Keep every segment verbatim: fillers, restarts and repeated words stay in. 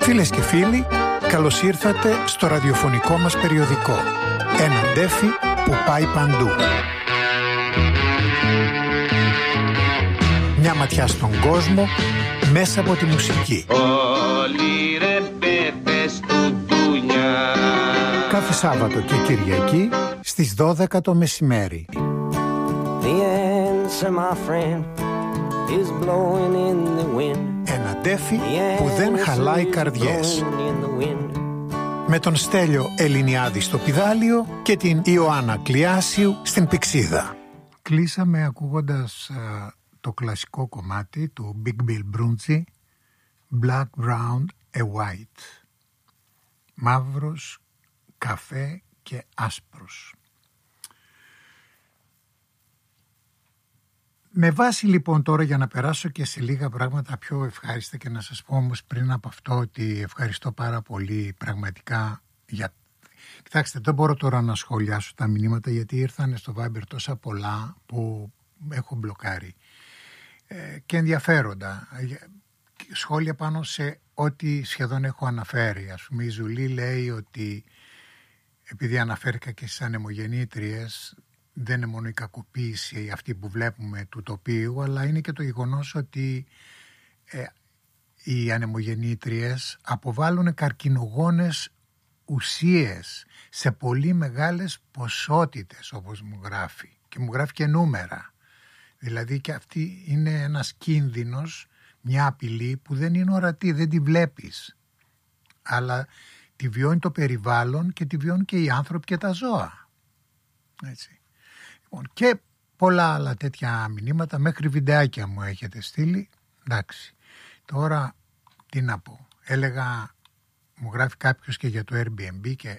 Φίλες και φίλοι, καλώς ήρθατε στο ραδιοφωνικό μας περιοδικό. Ένα ντέφι που πάει παντού. Μια ματιά στον κόσμο μέσα από τη μουσική. Όλοι ρε πέπες του ντουνιά. Κάθε Σάββατο και Κυριακή στις δώδεκα το μεσημέρι. The answer, my friend, is blowing in the wind. Ένα ντέφι που δεν χαλάει καρδιές. Με τον Στέλιο Ελληνιάδη στο πηδάλιο και την Ιωάννα Κλιάσιου στην πηξίδα. Κλείσαμε ακούγοντας uh, το κλασικό κομμάτι του Big Bill Broonzy, Black, Brown and White. Μαύρος, καφέ και άσπρος. Με βάση λοιπόν τώρα, για να περάσω και σε λίγα πράγματα πιο ευχάριστα, και να σας πω όμως πριν από αυτό ότι ευχαριστώ πάρα πολύ πραγματικά για... Κοιτάξτε, δεν μπορώ τώρα να σχολιάσω τα μηνύματα γιατί ήρθαν στο Viber τόσα πολλά που έχω μπλοκάρει ε, και ενδιαφέροντα σχόλια πάνω σε ό,τι σχεδόν έχω αναφέρει. Ας πούμε η Ζουλή λέει ότι επειδή αναφέρθηκα και στις ανεμογεννήτριες, δεν είναι μόνο η κακοποίηση αυτή που βλέπουμε του τοπίου, αλλά είναι και το γεγονός ότι ε, οι ανεμογεννήτριες αποβάλλουν καρκινογόνες ουσίες σε πολύ μεγάλες ποσότητες, όπως μου γράφει, και μου γράφει και νούμερα. Δηλαδή και αυτή είναι ένας κίνδυνος, μια απειλή που δεν είναι ορατή, δεν τη βλέπεις, αλλά τη βιώνει το περιβάλλον και τη βιώνουν και οι άνθρωποι και τα ζώα. Έτσι. Και πολλά άλλα τέτοια μηνύματα, μέχρι βιντεάκια μου έχετε στείλει. Εντάξει, τώρα τι να πω. Έλεγα, μου γράφει κάποιος και για το Airbnb και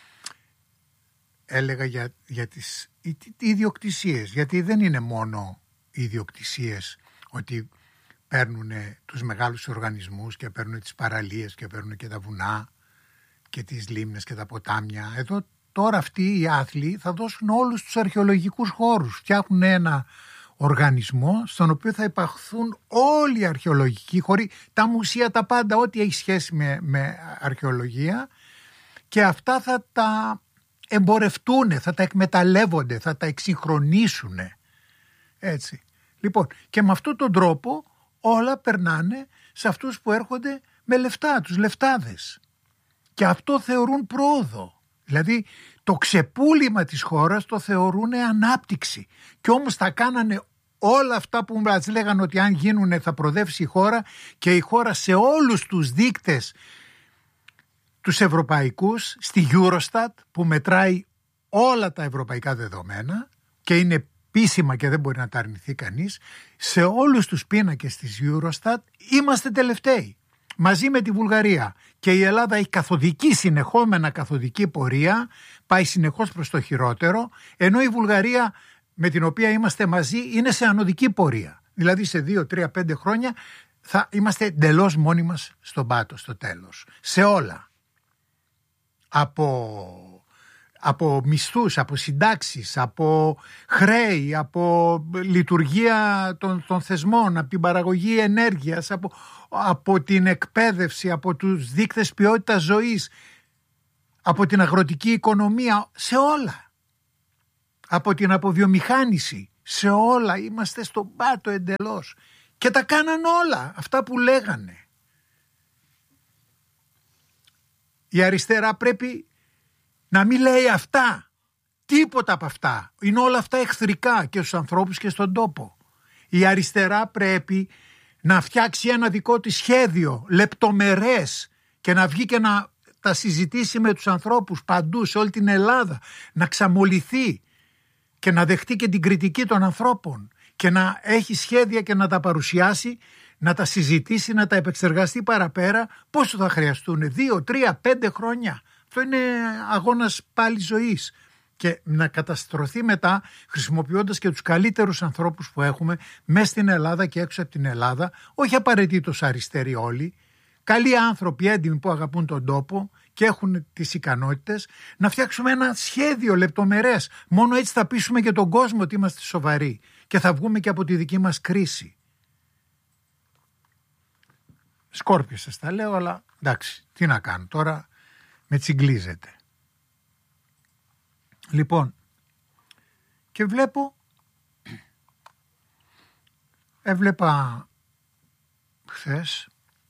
έλεγα για, για τις ιδιοκτησίες, γιατί δεν είναι μόνο οι ιδιοκτησίες ότι παίρνουν τους μεγάλους οργανισμούς και παίρνουν τις παραλίες και παίρνουν και τα βουνά και τις λίμνες και τα ποτάμια. Εδώ τώρα αυτοί οι άθλοι θα δώσουν όλους τους αρχαιολογικούς χώρους. Φτιάχνουν ένα οργανισμό στον οποίο θα υπαχθούν όλοι οι αρχαιολογικοί χώροι, τα μουσεία, τα πάντα, ό,τι έχει σχέση με, με αρχαιολογία, και αυτά θα τα εμπορευτούν, θα τα εκμεταλλεύονται, θα τα εξυγχρονίσουν. Έτσι. Λοιπόν, και με αυτόν τον τρόπο όλα περνάνε σε αυτούς που έρχονται με λεφτά, τους λεφτάδες. Και αυτό θεωρούν πρόοδο. Δηλαδή το ξεπούλημα της χώρας το θεωρούν ανάπτυξη. Και όμως θα κάνανε όλα αυτά που μας λέγανε ότι αν γίνουνε θα προοδεύσει η χώρα, και η χώρα σε όλους τους δείκτες τους ευρωπαϊκούς, στη Eurostat που μετράει όλα τα ευρωπαϊκά δεδομένα και είναι επίσημα και δεν μπορεί να τα αρνηθεί κανείς, σε όλους τους πίνακες της Eurostat είμαστε τελευταίοι. Μαζί με τη Βουλγαρία, και η Ελλάδα έχει καθοδική, συνεχόμενα καθοδική πορεία, πάει συνεχώς προς το χειρότερο, ενώ η Βουλγαρία με την οποία είμαστε μαζί είναι σε ανωδική πορεία. Δηλαδή σε δύο, τρία, πέντε χρόνια θα είμαστε εντελώς μόνοι μας στον πάτο στο τέλος. Σε όλα. Από... από μισθούς, από συντάξεις, από χρέη, από λειτουργία των, των θεσμών, από την παραγωγή ενέργειας, από, από την εκπαίδευση, από τους δείκτες ποιότητας ζωής, από την αγροτική οικονομία, σε όλα. Από την αποβιομηχάνηση, σε όλα. Είμαστε στον πάτο εντελώς. Και τα κάναν όλα αυτά που λέγανε. Η αριστερά πρέπει να μην λέει αυτά, τίποτα από αυτά. Είναι όλα αυτά εχθρικά και στους ανθρώπους και στον τόπο. Η αριστερά πρέπει να φτιάξει ένα δικό της σχέδιο, λεπτομερές, και να βγει και να τα συζητήσει με τους ανθρώπους παντού, σε όλη την Ελλάδα, να ξαμολυθεί και να δεχτεί και την κριτική των ανθρώπων και να έχει σχέδια και να τα παρουσιάσει, να τα συζητήσει, να τα επεξεργαστεί παραπέρα. Πόσο θα χρειαστούν, δύο, τρία, πέντε χρόνια. Αυτό είναι αγώνας πάλι ζωής, και να καταστρωθεί μετά χρησιμοποιώντας και τους καλύτερους ανθρώπους που έχουμε μέσα στην Ελλάδα και έξω από την Ελλάδα, όχι απαραίτητος αριστεροί όλοι, καλοί άνθρωποι έντιμοι που αγαπούν τον τόπο και έχουν τις ικανότητες, να φτιάξουμε ένα σχέδιο λεπτομερές. Μόνο έτσι θα πείσουμε και τον κόσμο ότι είμαστε σοβαροί και θα βγούμε και από τη δική μας κρίση. Σκόρπιο σας τα λέω, αλλά εντάξει, τι να κάνω τώρα, με τσιγκλίζεται. Λοιπόν, και βλέπω, έβλεπα χθες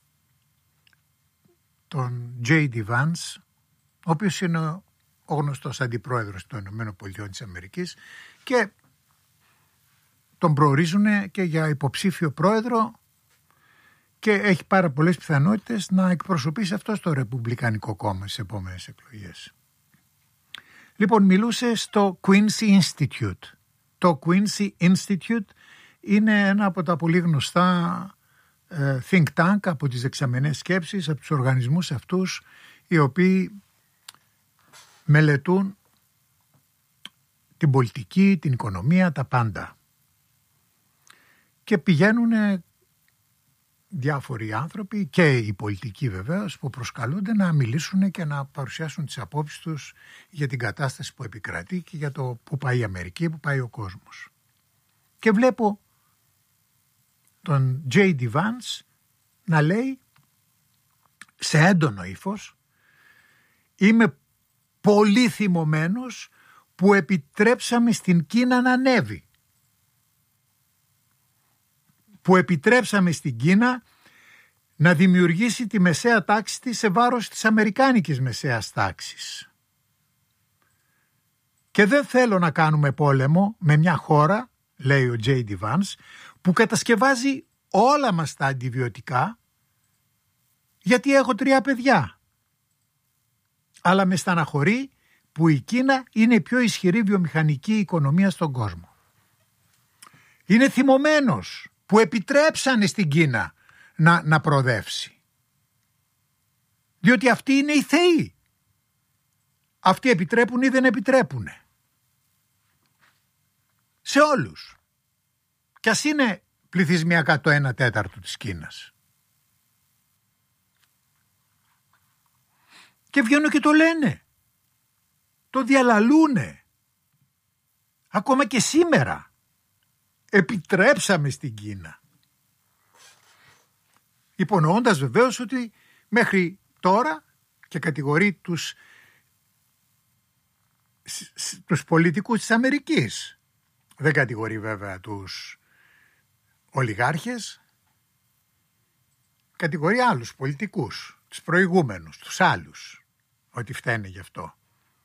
τον τζέι ντι Vance, ο οποίος είναι ο γνωστός αντιπρόεδρος των ΗΠΑ και τον προορίζουν και για υποψήφιο πρόεδρο και έχει πάρα πολλές πιθανότητες να εκπροσωπήσει αυτό στο Ρεπουμπλικανικό κόμμα στις επόμενες εκλογές. Λοιπόν, μιλούσε στο Quincy Institute. Το Quincy Institute είναι ένα από τα πολύ γνωστά ε, think tank από τις δεξαμενές σκέψεις, από τους οργανισμούς αυτούς οι οποίοι μελετούν την πολιτική, την οικονομία, τα πάντα. Και πηγαίνουν διάφοροι άνθρωποι και οι πολιτικοί βεβαίως που προσκαλούνται να μιλήσουν και να παρουσιάσουν τις απόψεις τους για την κατάσταση που επικρατεί και για το που πάει η Αμερική, που πάει ο κόσμος. Και βλέπω τον τζέι ντι Vance να λέει σε έντονο ύφος, είμαι πολύ θυμωμένος που επιτρέψαμε στην Κίνα να ανέβει. Που επιτρέψαμε στην Κίνα να δημιουργήσει τη μεσαία τάξη της σε βάρος της αμερικάνικης μεσαίας τάξης. Και δεν θέλω να κάνουμε πόλεμο με μια χώρα, λέει ο τζέι ντι Vance, που κατασκευάζει όλα μας τα αντιβιωτικά, γιατί έχω τρία παιδιά. Αλλά με στεναχωρεί που η Κίνα είναι η πιο ισχυρή βιομηχανική οικονομία στον κόσμο. Είναι θυμωμένος που επιτρέψανε στην Κίνα να, να προοδεύσει. Διότι αυτοί είναι οι θεοί. Αυτοί επιτρέπουν ή δεν επιτρέπουν. Σε όλους. Κι ας είναι πληθυσμιακά το ένα τέταρτο της Κίνας. Και βγαίνουν και το λένε. Το διαλαλούνε. Ακόμα και σήμερα. Επιτρέψαμε στην Κίνα. Υπονοώντας βεβαίως ότι μέχρι τώρα, και κατηγορεί τους, τους πολιτικούς της Αμερικής, δεν κατηγορεί βέβαια τους ολιγάρχες, κατηγορεί άλλους πολιτικούς, τους προηγούμενους, τους άλλους, ότι φταίνε γι' αυτό.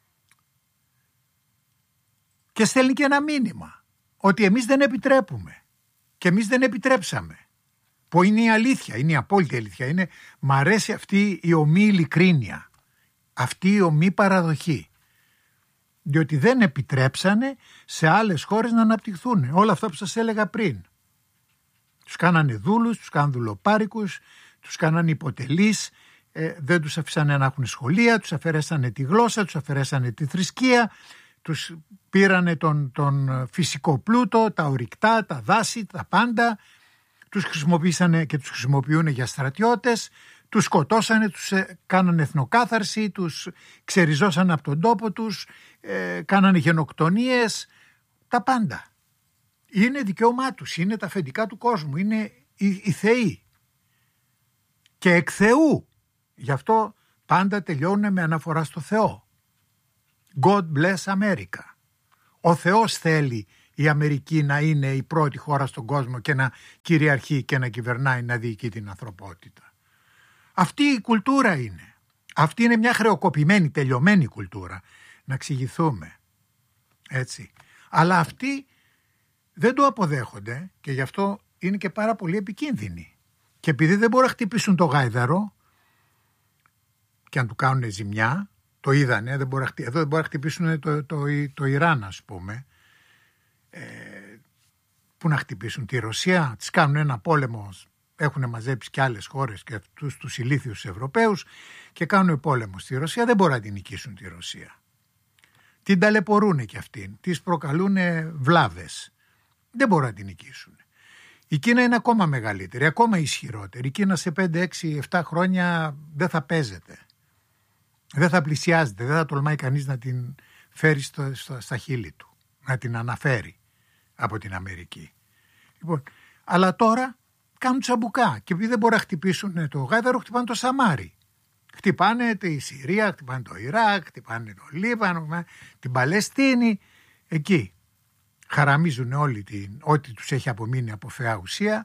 Και στέλνει και ένα μήνυμα, ότι εμείς δεν επιτρέπουμε και εμείς δεν επιτρέψαμε. Που είναι η αλήθεια, είναι η απόλυτη αλήθεια. Είναι, μ' αρέσει αυτή η ομή ειλικρίνεια, αυτή η ομή παραδοχή. Διότι δεν επιτρέψανε σε άλλες χώρες να αναπτυχθούν. Όλα αυτά που σας έλεγα πριν. Τους κάνανε δούλους, τους κάνανε δουλοπάρικους, τους κάνανε υποτελείς, ε, δεν τους αφήσανε να έχουν σχολεία, τους αφαιρέσανε τη γλώσσα, τους αφαιρέσανε τη θρησκεία, τους πήρανε τον, τον φυσικό πλούτο, τα ορυκτά, τα δάση, τα πάντα, τους χρησιμοποίησανε και τους χρησιμοποιούν για στρατιώτες, τους σκοτώσανε, τους κάνανε εθνοκάθαρση, τους ξεριζώσανε από τον τόπο τους, ε, κάνανε γενοκτονίες, τα πάντα. Είναι δικαίωμά τους, είναι τα αφεντικά του κόσμου, είναι οι, οι θεοί. Και εκ Θεού, γι' αυτό πάντα τελειώνουν με αναφορά στο Θεό. God bless America. Ο Θεός θέλει η Αμερική να είναι η πρώτη χώρα στον κόσμο και να κυριαρχεί και να κυβερνάει, να διοικεί την ανθρωπότητα. Αυτή η κουλτούρα είναι. Αυτή είναι μια χρεοκοπημένη, τελειωμένη κουλτούρα. Να εξηγηθούμε. Έτσι. Αλλά αυτοί δεν το αποδέχονται και γι' αυτό είναι και πάρα πολύ επικίνδυνοι. Και επειδή δεν μπορούν να χτυπήσουν το γάιδαρο και αν του κάνουν ζημιά, το είδανε, δεν μπορεί, εδώ δεν μπορεί να χτυπήσουν το, το, το, το Ιράν, ας πούμε, ε, που να χτυπήσουν τη Ρωσία, τις κάνουν ένα πόλεμο, έχουν μαζέψει και άλλες χώρες και αυτούς τους ηλίθιους Ευρωπαίους και κάνουν πόλεμο στη Ρωσία, δεν μπορούν να την νικήσουν τη Ρωσία. Την ταλαιπωρούν και αυτήν, τις προκαλούν βλάβες, δεν μπορούν να την νικήσουν. Η Κίνα είναι ακόμα μεγαλύτερη, ακόμα ισχυρότερη. Η Κίνα σε πέντε, έξι, επτά χρόνια δεν θα παίζεται. Δεν θα πλησιάζεται, δεν θα τολμάει κανείς να την φέρει στο, στο, στα χείλη του, να την αναφέρει από την Αμερική. Λοιπόν, αλλά τώρα κάνουν τσαμπουκά. Και επειδή δεν μπορούν να χτυπήσουν το γάιδαρο, χτυπάνε το Σαμάρι. Χτυπάνε τη Συρία, χτυπάνε το Ιράκ, χτυπάνε το Λίβανο, την Παλαιστίνη. Εκεί χαραμίζουν όλοι την, ό,τι τους έχει απομείνει από φαιά ουσία.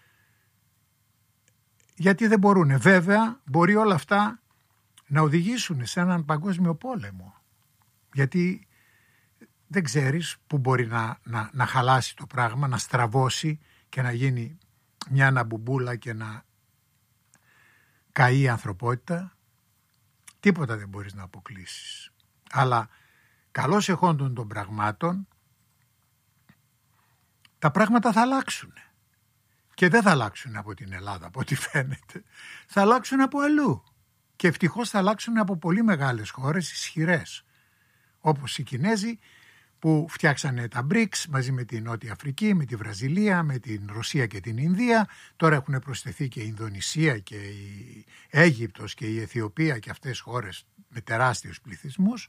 Γιατί δεν μπορούν. Βέβαια, μπορεί όλα αυτά να οδηγήσουν σε έναν παγκόσμιο πόλεμο. Γιατί δεν ξέρεις που μπορεί να, να, να χαλάσει το πράγμα, να στραβώσει και να γίνει μια αναμπουμπούλα και να καεί η ανθρωπότητα. Τίποτα δεν μπορείς να αποκλείσεις. Αλλά καλώς εχόντων των πραγμάτων, τα πράγματα θα αλλάξουν. Και δεν θα αλλάξουν από την Ελλάδα, από ό,τι φαίνεται. Θα αλλάξουν από αλλού. Και ευτυχώς θα αλλάξουν από πολύ μεγάλες χώρες ισχυρές. Όπως οι Κινέζοι που φτιάξανε τα μπρικς μαζί με την Νότια Αφρική, με τη Βραζιλία, με την Ρωσία και την Ινδία. Τώρα έχουν προσθεθεί και η Ινδονησία και η Αίγυπτος και η Αιθιοπία και αυτές χώρες με τεράστιους πληθυσμούς.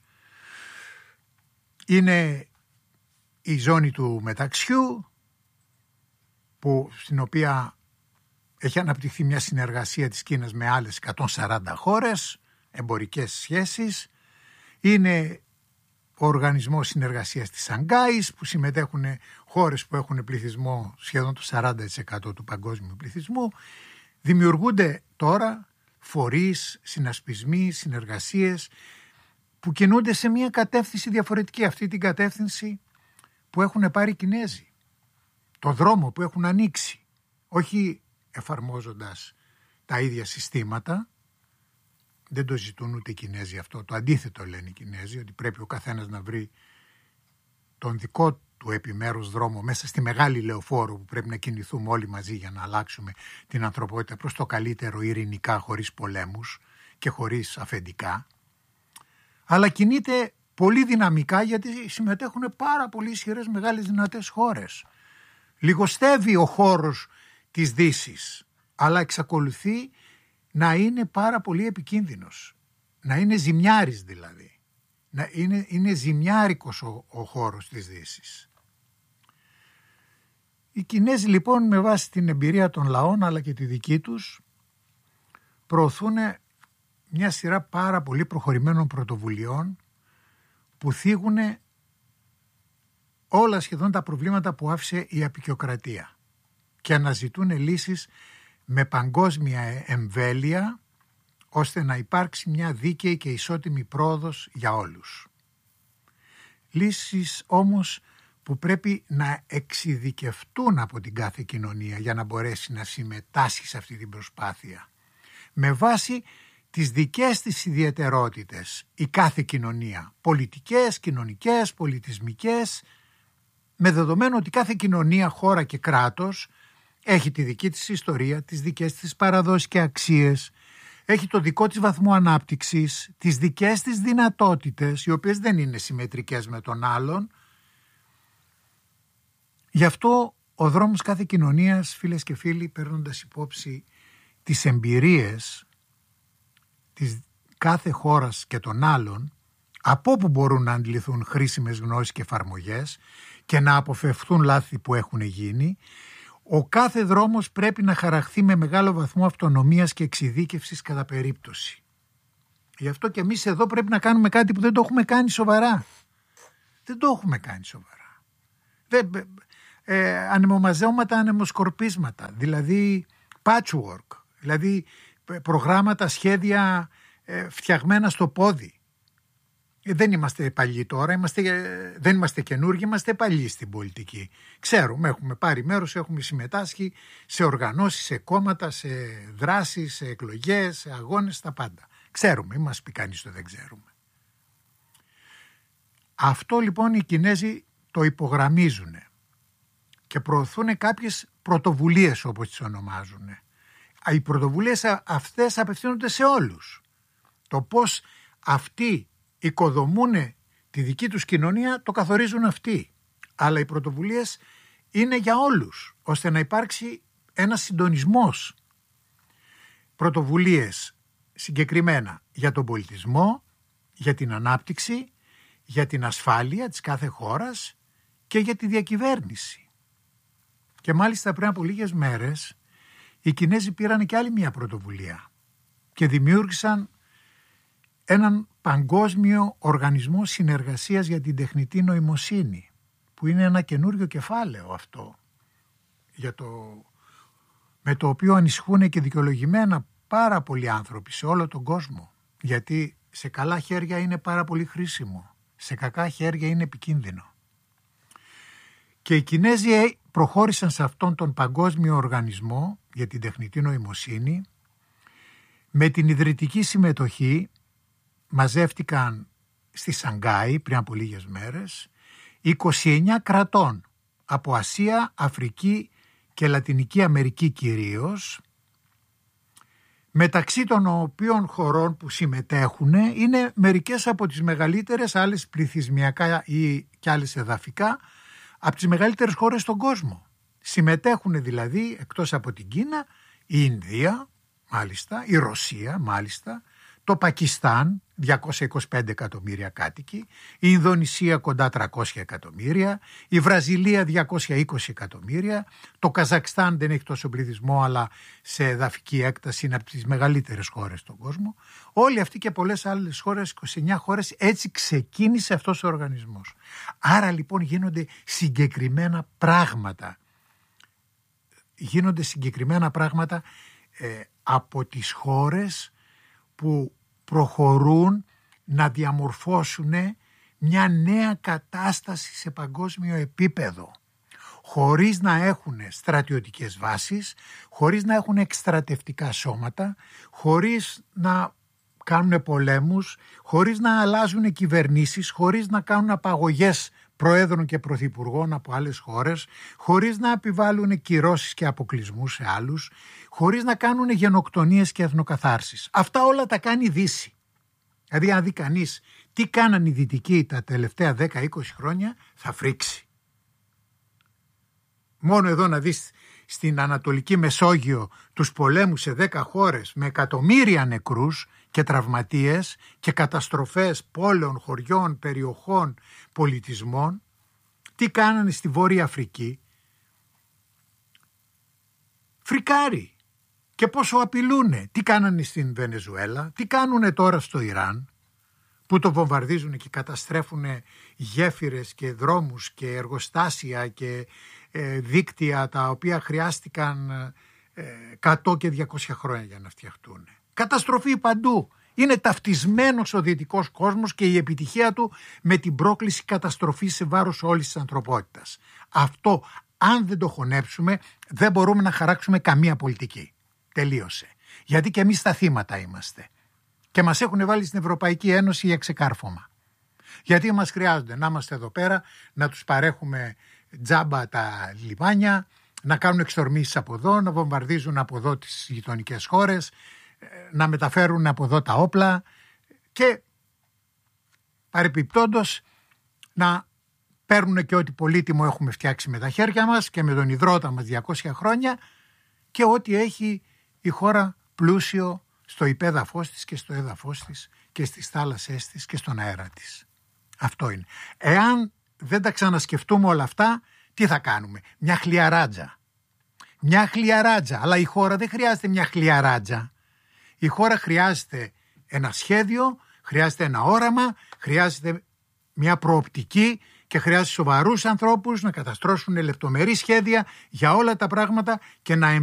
Είναι η ζώνη του μεταξιού, που, στην οποία έχει αναπτυχθεί μια συνεργασία της Κίνας με άλλες εκατόν σαράντα χώρες, εμπορικές σχέσεις. Είναι ο Οργανισμός Συνεργασίας της Σανγκάης, που συμμετέχουν χώρες που έχουν πληθυσμό σχεδόν το σαράντα τοις εκατό του παγκόσμιου πληθυσμού. Δημιουργούνται τώρα φορείς, συνασπισμοί, συνεργασίες που κινούνται σε μια κατεύθυνση διαφορετική, αυτή την κατεύθυνση που έχουν πάρει οι Κινέζοι. Το δρόμο που έχουν ανοίξει, όχι εφαρμόζοντας τα ίδια συστήματα. Δεν το ζητούν ούτε οι Κινέζοι αυτό, το αντίθετο λένε οι Κινέζοι, ότι πρέπει ο καθένας να βρει τον δικό του επιμέρους δρόμο μέσα στη μεγάλη λεωφόρο που πρέπει να κινηθούμε όλοι μαζί για να αλλάξουμε την ανθρωπότητα προς το καλύτερο, ειρηνικά, χωρίς πολέμους και χωρίς αφεντικά. Αλλά κινείται πολύ δυναμικά, γιατί συμμετέχουν πάρα πολύ ισχυρές, μεγάλες, δυνατές χώρες. Λιγοστεύει ο χώρος της Δύσης, αλλά εξακολουθεί να είναι πάρα πολύ επικίνδυνος. Να είναι ζημιάρης δηλαδή. Να είναι, είναι ζημιάρικος ο, ο χώρος της Δύσης. Οι Κινέζοι λοιπόν, με βάση την εμπειρία των λαών αλλά και τη δική τους, προωθούν μια σειρά πάρα πολύ προχωρημένων πρωτοβουλειών που θίγουν όλα σχεδόν τα προβλήματα που άφησε η αποικιοκρατία και αναζητούν λύσεις με παγκόσμια εμβέλεια, ώστε να υπάρξει μια δίκαιη και ισότιμη πρόοδος για όλους. Λύσεις όμως που πρέπει να εξειδικευτούν από την κάθε κοινωνία για να μπορέσει να συμμετάσχει σε αυτή την προσπάθεια. Με βάση τις δικές της ιδιαιτερότητες η κάθε κοινωνία, πολιτικές, κοινωνικές, πολιτισμικές, με δεδομένο ότι κάθε κοινωνία, χώρα και κράτος έχει τη δική της ιστορία, τις δικές της παραδόσεις και αξίες, έχει το δικό της βαθμό ανάπτυξης, τις δικές της δυνατότητες, οι οποίες δεν είναι συμμετρικές με τον άλλον. Γι' αυτό ο δρόμος κάθε κοινωνίας, φίλες και φίλοι, παίρνοντας υπόψη τις εμπειρίες της κάθε χώρας και των άλλων, από όπου μπορούν να αντιληφθούν χρήσιμες γνώσεις και εφαρμογές και να αποφευθούν λάθη που έχουν γίνει, ο κάθε δρόμος πρέπει να χαραχθεί με μεγάλο βαθμό αυτονομίας και εξειδίκευσης κατά περίπτωση. Γι' αυτό και εμείς εδώ πρέπει να κάνουμε κάτι που δεν το έχουμε κάνει σοβαρά. Δεν το έχουμε κάνει σοβαρά. Δεν, ε, ανεμομαζέωματα, ανεμοσκορπίσματα, δηλαδή patchwork, δηλαδή προγράμματα, σχέδια ε, φτιαγμένα στο πόδι. Δεν είμαστε παλιοί τώρα, είμαστε, δεν είμαστε καινούργοι, είμαστε παλιοί στην πολιτική. Ξέρουμε, έχουμε πάρει μέρος, έχουμε συμμετάσχει σε οργανώσεις, σε κόμματα, σε δράσεις, σε εκλογές, σε αγώνες, τα πάντα. Ξέρουμε, μας πει κανείς το δεν ξέρουμε. Αυτό λοιπόν οι Κινέζοι το υπογραμμίζουν και προωθούν κάποιες πρωτοβουλίες, όπως τις ονομάζουν. Οι πρωτοβουλίες αυτές απευθύνονται σε όλους. Το πώς αυτοί οικοδομούν τη δική τους κοινωνία το καθορίζουν αυτοί. Αλλά οι πρωτοβουλίες είναι για όλους, ώστε να υπάρξει ένας συντονισμός. Πρωτοβουλίες συγκεκριμένα για τον πολιτισμό, για την ανάπτυξη, για την ασφάλεια της κάθε χώρας και για τη διακυβέρνηση. Και μάλιστα πριν από λίγες μέρες οι Κινέζοι πήραν και άλλη μια πρωτοβουλία και δημιούργησαν έναν παγκόσμιο οργανισμό συνεργασίας για την τεχνητή νοημοσύνη, που είναι ένα καινούριο κεφάλαιο αυτό, για το, με το οποίο ανησυχούν και δικαιολογημένα πάρα πολλοί άνθρωποι σε όλο τον κόσμο, γιατί σε καλά χέρια είναι πάρα πολύ χρήσιμο, σε κακά χέρια είναι επικίνδυνο. Και οι Κινέζοι προχώρησαν σε αυτόν τον παγκόσμιο οργανισμό για την τεχνητή νοημοσύνη. Με την ιδρυτική συμμετοχή μαζεύτηκαν στη Σανγκάη πριν από λίγες μέρες είκοσι εννέα κρατών από Ασία, Αφρική και Λατινική Αμερική κυρίως, μεταξύ των οποίων χωρών που συμμετέχουν είναι μερικές από τις μεγαλύτερες, άλλες πληθυσμιακά ή και άλλες εδαφικά, από τις μεγαλύτερες χώρες στον κόσμο. Συμμετέχουν δηλαδή, εκτός από την Κίνα, η Ινδία, μάλιστα, η Ρωσία, μάλιστα, το Πακιστάν, διακόσια είκοσι πέντε εκατομμύρια κάτοικοι, η Ινδονησία κοντά τριακόσια εκατομμύρια, η Βραζιλία διακόσια είκοσι εκατομμύρια, το Καζακστάν δεν έχει τόσο πληθυσμό, αλλά σε εδαφική έκταση είναι από τις μεγαλύτερες χώρες στον κόσμο. Όλοι αυτοί και πολλές άλλες χώρες, είκοσι εννέα χώρες, έτσι ξεκίνησε αυτός ο οργανισμός. Άρα λοιπόν γίνονται συγκεκριμένα πράγματα. Γίνονται συγκεκριμένα πράγματα ε, από τις χώρες που προχωρούν να διαμορφώσουν μια νέα κατάσταση σε παγκόσμιο επίπεδο, χωρίς να έχουν στρατιωτικές βάσεις, χωρίς να έχουν εκστρατευτικά σώματα, χωρίς να κάνουν πολέμους, χωρίς να αλλάζουν κυβερνήσεις, χωρίς να κάνουν απαγωγές προέδρων και πρωθυπουργών από άλλες χώρες, χωρίς να επιβάλλουν κυρώσεις και αποκλεισμούς σε άλλους, χωρίς να κάνουν γενοκτονίες και εθνοκαθάρσεις. Αυτά όλα τα κάνει η Δύση. Δηλαδή αν δει κανείς τι κάναν οι Δυτικοί τα τελευταία δέκα με είκοσι χρόνια, θα φρίξει. Μόνο εδώ να δεις στην Ανατολική Μεσόγειο τους πολέμους σε δέκα χώρες με εκατομμύρια νεκρούς και τραυματίες και καταστροφές πόλεων, χωριών, περιοχών, πολιτισμών. Τι κάνανε στη Βόρεια Αφρική? Φρικάρι. Και πόσο απειλούνε. Τι κάνανε στην Βενεζουέλα, τι κάνουνε τώρα στο Ιράν, που το βομβαρδίζουν και καταστρέφουν γέφυρες και δρόμους και εργοστάσια και ε, δίκτυα τα οποία χρειάστηκαν ε, εκατό και διακόσια χρόνια για να φτιαχτούν. Καταστροφή παντού. Είναι ταυτισμένος ο δυτικός κόσμος και η επιτυχία του με την πρόκληση καταστροφής σε βάρος όλης της ανθρωπότητας. Αυτό, αν δεν το χωνέψουμε, δεν μπορούμε να χαράξουμε καμία πολιτική. Τελείωσε. Γιατί και εμείς τα θύματα είμαστε. Και μας έχουν βάλει στην Ευρωπαϊκή Ένωση για ξεκάρφωμα. Γιατί μας χρειάζονται να είμαστε εδώ πέρα, να τους παρέχουμε τζάμπα τα λιμάνια, να κάνουν εξορμήσεις από εδώ, να βομβαρδίζουν από εδώ τις γειτονικές χώρες, να μεταφέρουν από εδώ τα όπλα και παρεπιπτόντως να παίρνουν και ό,τι πολύτιμο έχουμε φτιάξει με τα χέρια μας και με τον υδρότα μας διακόσια χρόνια και ό,τι έχει η χώρα πλούσιο στο υπέδαφος της και στο έδαφος της και στις θάλασσές της και στον αέρα της. Αυτό είναι. Εάν δεν τα ξανασκεφτούμε όλα αυτά, τι θα κάνουμε? Μια χλιαράτζα. Μια χλιαράτζα. Αλλά η χώρα δεν χρειάζεται μια χλιαράτζα. Η χώρα χρειάζεται ένα σχέδιο, χρειάζεται ένα όραμα, χρειάζεται μια προοπτική και χρειάζεται σοβαρούς ανθρώπους να καταστρώσουν λεπτομερή σχέδια για όλα τα πράγματα και να